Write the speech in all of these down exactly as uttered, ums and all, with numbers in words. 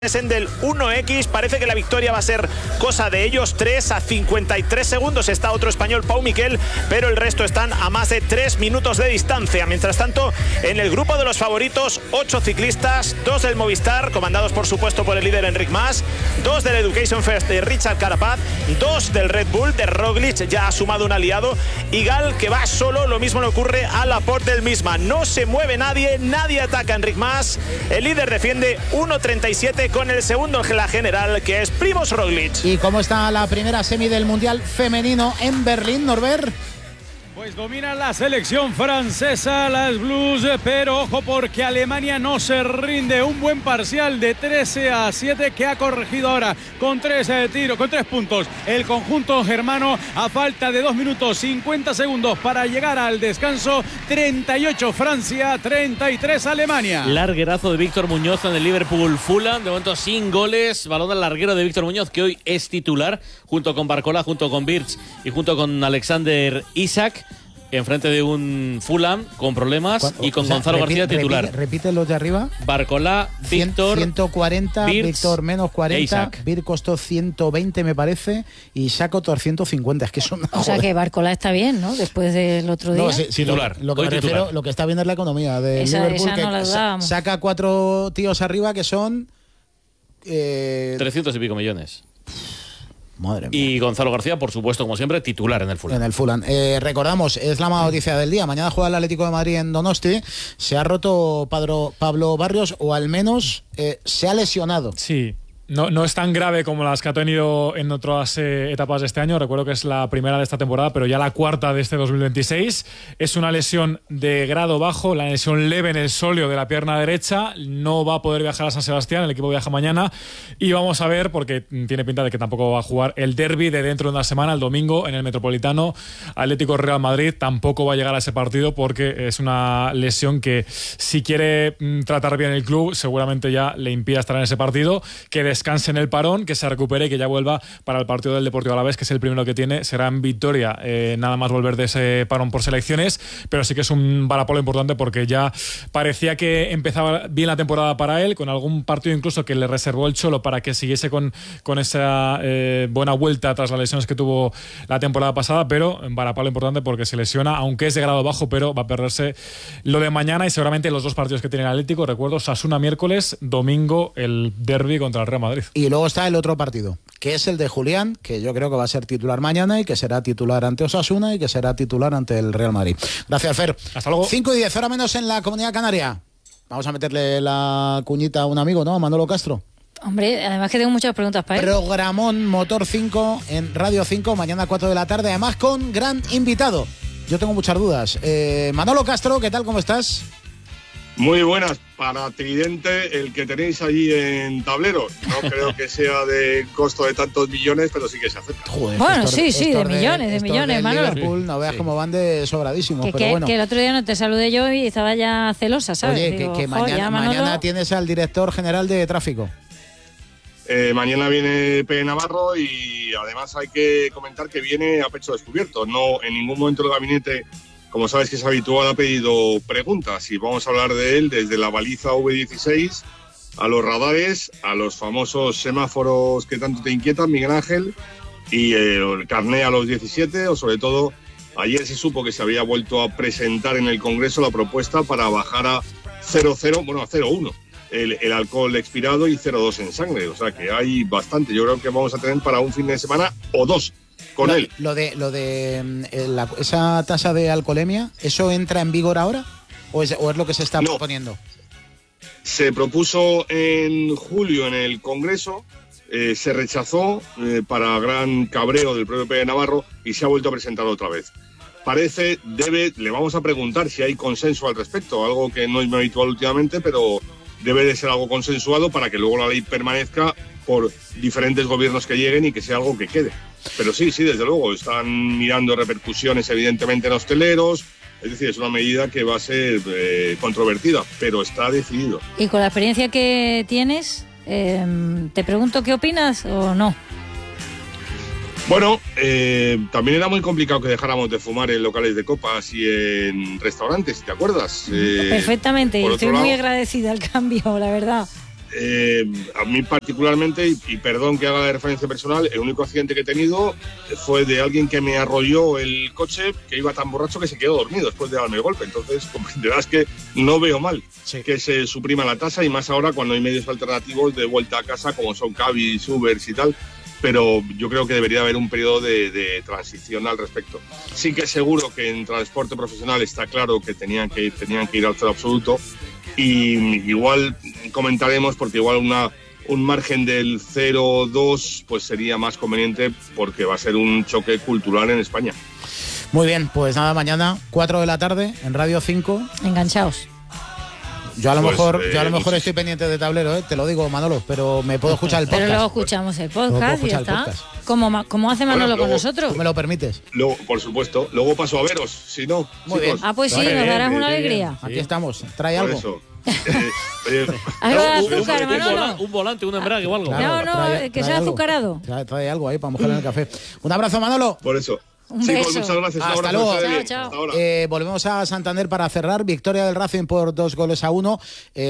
En del uno equis, parece que la victoria va a ser cosa de ellos tres. A cincuenta y tres segundos está otro español, Pau Miquel, pero el resto están a más de tres minutos de distancia. Mientras tanto, en el grupo de los favoritos, ocho ciclistas, dos del Movistar, comandados por supuesto por el líder Enric Mas, dos del Education First de Richard Carapaz, dos del Red Bull de Roglic, ya ha sumado un aliado, y Gal, que va solo. Lo mismo le ocurre a Laporte del misma. No se mueve nadie, nadie ataca a Enric Mas. El líder defiende uno treinta y siete con el segundo en la general, que es Primož Roglic. ¿Y cómo está la primera semi del Mundial Femenino en Berlín, Norbert? Pues domina la selección francesa, las Blues, pero ojo porque Alemania no se rinde. Un buen parcial de trece a siete que ha corregido ahora con tres eh, tiros, con tres puntos. El conjunto germano, a falta de dos minutos cincuenta segundos para llegar al descanso. treinta y ocho Francia, treinta y tres Alemania. Larguerazo de Víctor Muñoz en el Liverpool Fulham, de momento sin goles. Balón al larguero de Víctor Muñoz, que hoy es titular, junto con Barcola, junto con Birch y junto con Alexander Isak. Enfrente de un Fulham con problemas y con o sea, Gonzalo repite, García titular. Repite, repite los de arriba. Barcola, Víctor, ciento cuarenta, Birch, Víctor menos cuarenta, Birch costó ciento veinte me parece y Saco otros ciento cincuenta. Es que son, o sea que Barcola está bien, ¿no? Después del otro día. No, sí, sí, titular. Lo, lo que hoy me titular. refiero, lo que está viendo es la economía de esa, Liverpool, esa que no la dudábamos. Saca cuatro tíos arriba que son eh... trescientos y pico millones. Madre mía. Y Gonzalo García, por supuesto, como siempre, titular en el Fulham. En el Fulham. Eh, recordamos, es la noticia del día. Mañana juega el Atlético de Madrid en Donosti. Se ha roto Pablo, Pablo Barrios, o al menos eh, se ha lesionado. Sí. No, no es tan grave como las que ha tenido en otras eh, etapas de este año. Recuerdo que es la primera de esta temporada, pero ya la cuarta de este dos mil veintiséis. Es una lesión de grado bajo, la lesión leve en el sóleo de la pierna derecha. No va a poder viajar a San Sebastián, el equipo viaja mañana. Y vamos a ver, porque tiene pinta de que tampoco va a jugar el derbi de dentro de una semana, el domingo, en el Metropolitano. Atlético Real Madrid tampoco va a llegar a ese partido porque es una lesión que, si quiere mm, tratar bien el club, seguramente ya le impida estar en ese partido. Que descanse en el parón, que se recupere y que ya vuelva para el partido del Deportivo Alavés, que es el primero que tiene. Será en Vitoria, eh, nada más volver de ese parón por selecciones, pero sí que es un varapalo importante porque ya parecía que empezaba bien la temporada para él, con algún partido incluso que le reservó el Cholo para que siguiese con, con esa eh, buena vuelta tras las lesiones que tuvo la temporada pasada, pero un varapalo importante porque se lesiona, aunque es de grado bajo, pero va a perderse lo de mañana y seguramente los dos partidos que tiene el Atlético. Recuerdo, Osasuna miércoles, domingo el derbi contra el Real Madrid. Y luego está el otro partido, que es el de Julián, que yo creo que va a ser titular mañana y que será titular ante Osasuna y que será titular ante el Real Madrid. Gracias, Fer. Hasta luego. cinco y diez, hora menos en la Comunidad Canaria. Vamos a meterle la cuñita a un amigo, ¿no? A Manolo Castro. Hombre, además que tengo muchas preguntas para él. Programón Motor cinco en Radio cinco, mañana a cuatro de la tarde, además con gran invitado. Yo tengo muchas dudas. Eh, Manolo Castro, ¿qué tal? ¿Cómo estás? Muy buenas, para Tridente, el que tenéis allí en Tablero. No creo que sea de costo de tantos millones, pero sí que se acepta. Joder, bueno, estos, sí, sí, estos de millones, de millones, Manolo. Liverpool, no veas sí. cómo van de sobradísimos, que, pero que, bueno. que el otro día no te saludé yo y estaba ya celosa, ¿sabes? Oye, Digo, que, que jo, mañana, ya, mañana tienes al director general de tráfico. Eh, mañana viene P. Navarro y además hay que comentar que viene a pecho descubierto. No, en ningún momento el gabinete, como sabes que es habitual, ha pedido preguntas y vamos a hablar de él desde la baliza V dieciséis a los radares, a los famosos semáforos que tanto te inquietan, Miguel Ángel, y eh, el carné a los diecisiete, o sobre todo ayer se supo que se había vuelto a presentar en el Congreso la propuesta para bajar a cero cero, bueno, a cero uno el, el alcohol expirado y cero dos en sangre, o sea que hay bastante. Yo creo que vamos a tener para un fin de semana o dos con lo, él. Lo de, lo de eh, la, esa tasa de alcoholemia, ¿eso entra en vigor ahora? ¿O es, o es lo que se está no. proponiendo? Se propuso en julio en el Congreso, eh, se rechazó eh, para gran cabreo del propio P. Navarro y se ha vuelto a presentar otra vez. Parece, debe, le vamos a preguntar si hay consenso al respecto, algo que no es muy habitual últimamente, pero debe de ser algo consensuado para que luego la ley permanezca por diferentes gobiernos que lleguen y que sea algo que quede. Pero sí, sí, desde luego, están mirando repercusiones evidentemente en hosteleros, es decir, es una medida que va a ser eh, controvertida, pero está decidido. Y con la experiencia que tienes, eh, te pregunto qué opinas o no. Bueno, eh, también era muy complicado que dejáramos de fumar en locales de copas y en restaurantes, ¿te acuerdas? Eh, Perfectamente, y estoy lado, muy agradecida al cambio, la verdad. eh, a mí particularmente, y, y perdón que haga la referencia personal, el único accidente que he tenido fue de alguien que me arrolló el coche, que iba tan borracho que se quedó dormido después de darme el golpe. Entonces, comprenderás que no veo mal sí. que se suprima la tasa, y más ahora cuando hay medios alternativos de vuelta a casa como son Cabis, Ubers y tal. Pero yo creo que debería haber un periodo de, de transición al respecto. Sí que seguro que en transporte profesional está claro que tenían que ir, tenían que ir al cero absoluto, y igual comentaremos, porque igual una, un margen del cero coma dos pues sería más conveniente, porque va a ser un choque cultural en España. Muy bien, pues nada, mañana cuatro de la tarde en Radio cinco. Enganchaos. Yo a lo pues, mejor, eh, yo a lo mejor estoy pendiente de tablero, ¿eh? Te lo digo, Manolo, pero me puedo escuchar el podcast. Pero luego escuchamos el podcast y ya está. Podcast. Como, como hace Manolo bueno, luego, con nosotros. ¿Tú me lo permites? Luego, por supuesto. Luego paso a veros, si no. Muy chicos. bien. Ah, pues sí, Vale, nos bien, darás bien, una bien. alegría. Aquí estamos. ¿Trae Por algo? eso. Eh, eh, Algo de no, Un, azúcar, un Manolo. vola- un volante, un embrague o algo. Claro, No, no, trae- que trae sea algo. azucarado. Trae, trae algo ahí para mojar en el café. Un abrazo, Manolo. Por eso. Un Chicos, beso. muchas gracias. Hasta Un abrazo, luego. que estéis bien. Chao, chao. Hasta ahora. Eh, volvemos a Santander para cerrar. Victoria del Racing por dos goles a uno.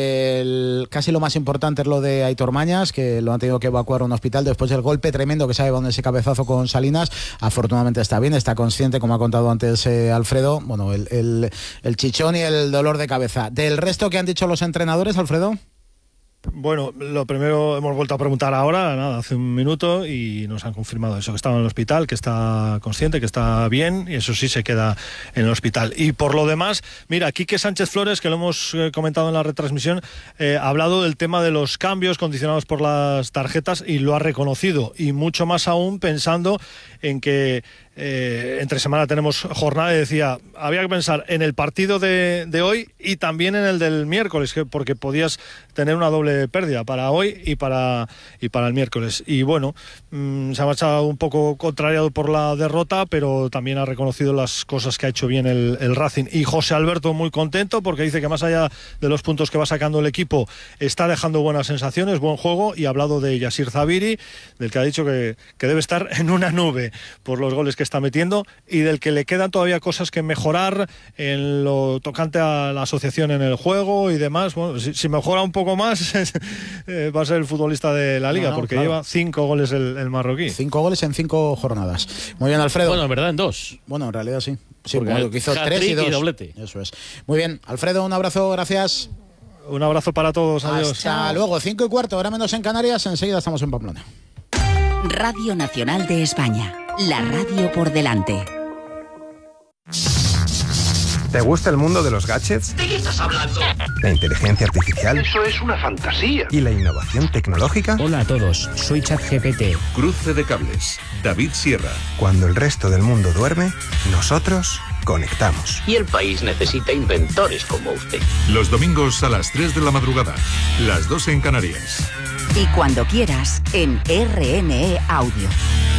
El, casi lo más importante es lo de Aitor Mañas, que lo han tenido que evacuar a un hospital después del golpe tremendo que se ha llevado en ese cabezazo con Salinas. Afortunadamente está bien, está consciente, como ha contado antes eh, Alfredo. Bueno, el, el, el chichón y el dolor de cabeza. Del resto que han dicho los entrenadores, Alfredo. Bueno, lo primero hemos vuelto a preguntar ahora, nada, hace un minuto, y nos han confirmado eso, que estaba en el hospital, que está consciente, que está bien, y eso sí, se queda en el hospital. Y por lo demás, mira, Quique Sánchez Flores, que lo hemos eh, comentado en la retransmisión, eh, ha hablado del tema de los cambios condicionados por las tarjetas y lo ha reconocido, y mucho más aún pensando en que Eh, entre semana tenemos jornada, y decía, había que pensar en el partido de, de hoy y también en el del miércoles, que, porque podías tener una doble pérdida para hoy y para, y para el miércoles. Y bueno, mmm, se ha marchado un poco contrariado por la derrota, pero también ha reconocido las cosas que ha hecho bien el, el Racing. Y José Alberto muy contento, porque dice que más allá de los puntos que va sacando el equipo, está dejando buenas sensaciones, buen juego, y ha hablado de Yasir Zabiri, del que ha dicho que, que debe estar en una nube por los goles que está metiendo, y del que le quedan todavía cosas que mejorar en lo tocante a la asociación en el juego y demás. Bueno, si, si mejora un poco más eh, va a ser el futbolista de la liga, no, no, porque claro, lleva cinco goles el, el marroquí. Cinco goles en cinco jornadas. Muy bien, Alfredo. Bueno, en verdad en dos. Bueno, en realidad sí. Sí, porque bueno, que hizo tres y dos. Y doblete. Eso es. Muy bien, Alfredo, un abrazo, gracias. Un abrazo para todos, adiós. Hasta Chao. Luego, cinco y cuarto, ahora menos en Canarias, enseguida estamos en Pamplona. Radio Nacional de España, la radio por delante. ¿Te gusta el mundo de los gadgets? ¿De qué estás hablando? ¿La inteligencia artificial? Eso es una fantasía. ¿Y la innovación tecnológica? Hola a todos, soy ChatGPT. Cruce de cables, David Sierra. Cuando el resto del mundo duerme, nosotros conectamos. Y el país necesita inventores como usted. Los domingos a las tres de la madrugada, las dos en Canarias. Y cuando quieras, en R N E Audio.